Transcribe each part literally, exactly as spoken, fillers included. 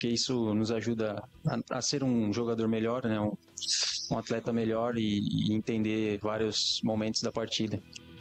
porque isso nos ajuda a, a ser um jogador melhor, né? Um, um atleta melhor e, e entender vários momentos da partida.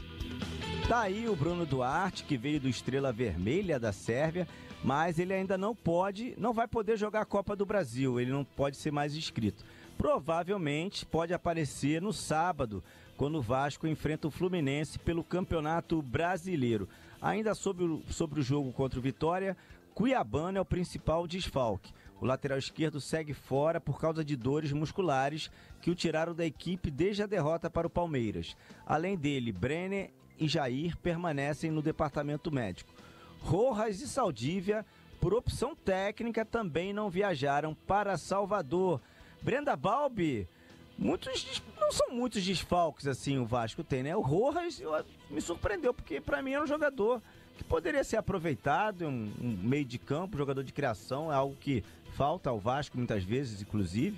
Tá aí o Bruno Duarte, que veio do Estrela Vermelha da Sérvia, mas ele ainda não pode, não vai poder jogar a Copa do Brasil, ele não pode ser mais inscrito. Provavelmente pode aparecer no sábado, quando o Vasco enfrenta o Fluminense pelo Campeonato Brasileiro. Ainda sobre o, sobre o jogo contra o Vitória, Cuiabano é o principal desfalque. O lateral esquerdo segue fora por causa de dores musculares que o tiraram da equipe desde a derrota para o Palmeiras. Além dele, Brenner e Jair permanecem no departamento médico. Rojas e Saldívia, por opção técnica, também não viajaram para Salvador. Brenda Balbi, muitos, não são muitos desfalques assim o Vasco tem, né? O Rojas eu, me surpreendeu, porque para mim era um jogador que poderia ser aproveitado, um, um meio de campo, jogador de criação, é algo que falta ao Vasco muitas vezes, inclusive.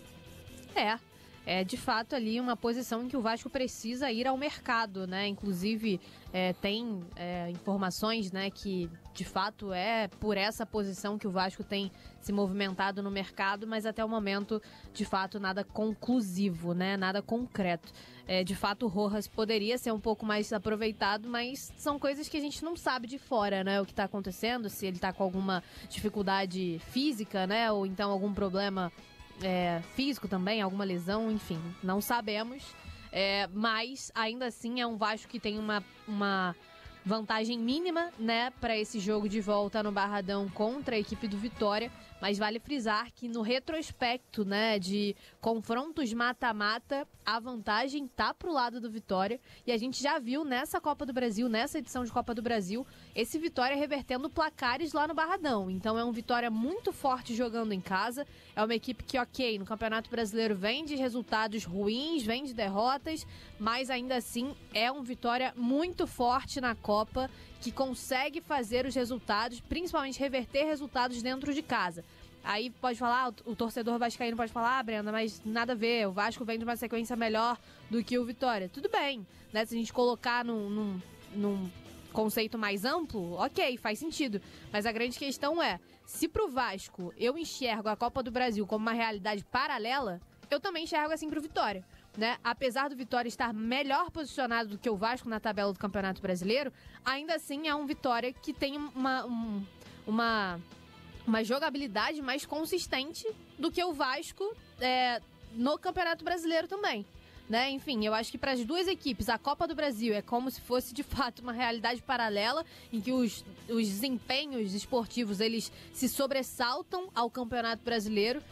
É. É de fato ali uma posição em que o Vasco precisa ir ao mercado, né? Inclusive é, tem é, informações, né, que de fato é por essa posição que o Vasco tem se movimentado no mercado, mas até o momento de fato nada conclusivo, né? Nada concreto. É, de fato o Rojas poderia ser um pouco mais aproveitado, mas são coisas que a gente não sabe de fora, né? O que está acontecendo, se ele está com alguma dificuldade física, né? Ou então algum problema É, físico também, alguma lesão, enfim, não sabemos, é, mas ainda assim é um Vasco que tem uma, uma vantagem mínima, né, para esse jogo de volta no Barradão contra a equipe do Vitória, mas vale frisar que no retrospecto, né, de confrontos mata-mata, a vantagem tá pro lado do Vitória, e a gente já viu nessa Copa do Brasil, nessa edição de Copa do Brasil, esse Vitória revertendo placares lá no Barradão. Então é um Vitória muito forte jogando em casa, é uma equipe que, ok, no Campeonato Brasileiro vem de resultados ruins, vem de derrotas, mas ainda assim é um Vitória muito forte na Copa, que consegue fazer os resultados, principalmente reverter resultados dentro de casa. Aí pode falar, o torcedor vascaíno pode falar, ah, Brenda, mas nada a ver, o Vasco vem de uma sequência melhor do que o Vitória. Tudo bem, né? Se a gente colocar num, num, num conceito mais amplo, ok, faz sentido. Mas a grande questão é, se pro Vasco eu enxergo a Copa do Brasil como uma realidade paralela, eu também enxergo assim pro Vitória. Né? Apesar do Vitória estar melhor posicionado do que o Vasco na tabela do Campeonato Brasileiro, ainda assim é um Vitória que tem uma, um, uma, uma jogabilidade mais consistente do que o Vasco é, no Campeonato Brasileiro também. Né? Enfim, eu acho que para as duas equipes a Copa do Brasil é como se fosse de fato uma realidade paralela em que os, os desempenhos esportivos eles se sobressaltam ao Campeonato Brasileiro.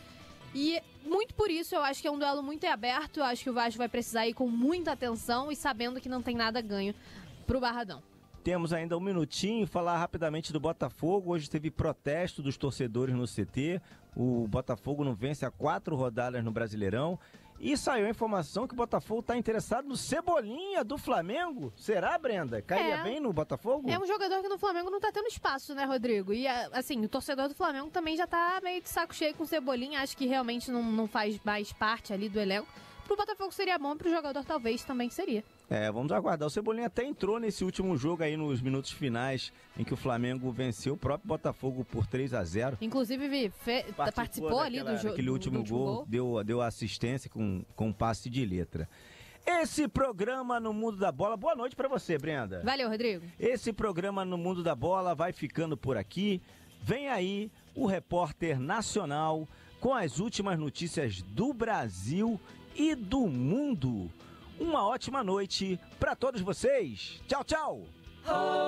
E muito por isso eu acho que é um duelo muito aberto, eu acho que o Vasco vai precisar ir com muita atenção e sabendo que não tem nada ganho pro Barradão. Temos ainda um minutinho, falar rapidamente do Botafogo. Hoje teve protesto dos torcedores no C T, o Botafogo não vence há quatro rodadas no Brasileirão. E saiu a informação que o Botafogo está interessado no Cebolinha do Flamengo. Será, Brenda? Cairia é. bem no Botafogo? É um jogador que no Flamengo não tá tendo espaço, né, Rodrigo? E, assim, o torcedor do Flamengo também já tá meio de saco cheio com o Cebolinha. Acho que realmente não, não faz mais parte ali do elenco. Pro Botafogo seria bom, pro jogador talvez também seria. É, vamos aguardar. O Cebolinha até entrou nesse último jogo aí nos minutos finais, em que o Flamengo venceu o próprio Botafogo por três a zero. Inclusive, fe... participou, participou ali do jogo. Aquele último, último gol, gol. Deu, deu assistência com, com um passe de letra. Esse programa no Mundo da Bola... Boa noite pra você, Brenda. Valeu, Rodrigo. Esse programa no Mundo da Bola vai ficando por aqui. Vem aí o repórter nacional com as últimas notícias do Brasil e do mundo. Uma ótima noite para todos vocês. Tchau, tchau.